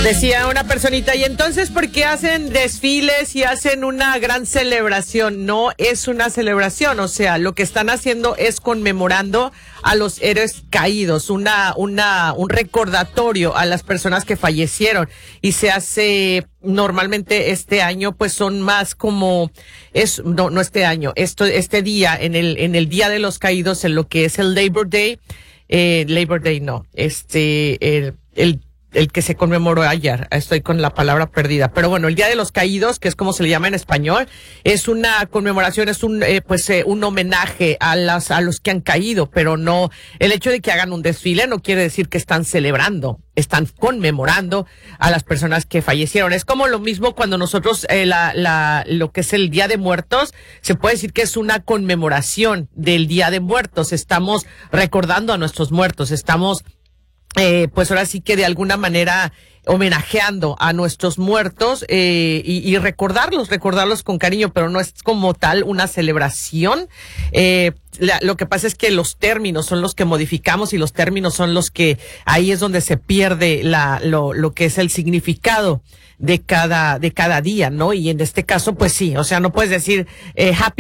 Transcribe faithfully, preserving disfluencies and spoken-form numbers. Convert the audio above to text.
Decía una personita, y entonces, ¿por qué hacen desfiles y hacen una gran celebración? No es una celebración, o sea, lo que están haciendo es conmemorando a los héroes caídos, una, una, un recordatorio a las personas que fallecieron, y se hace normalmente este año, pues son más como, es, no, no este año, esto, este día, en el, en el Día de los Caídos, en lo que es el Labor Day, eh, Labor Day no, este, el, el el que se conmemoró ayer, estoy con la palabra perdida, pero bueno, el Día de los Caídos, que es como se le llama en español, es una conmemoración, es un eh, pues eh, un homenaje a las a los que han caído, pero no, el hecho de que hagan un desfile no quiere decir que están celebrando, están conmemorando a las personas que fallecieron. Es como lo mismo cuando nosotros eh, la la lo que es el Día de Muertos, se puede decir que es una conmemoración del Día de Muertos, estamos recordando a nuestros muertos, estamos Eh, pues ahora sí que de alguna manera homenajeando a nuestros muertos eh, y, y recordarlos, recordarlos con cariño, pero no es como tal una celebración. Eh, la, lo que pasa es que los términos son los que modificamos y los términos son los que ahí es donde se pierde la, lo, lo que es el significado de cada, de cada día, ¿no? Y en este caso, pues sí, o sea, no puedes decir eh, happy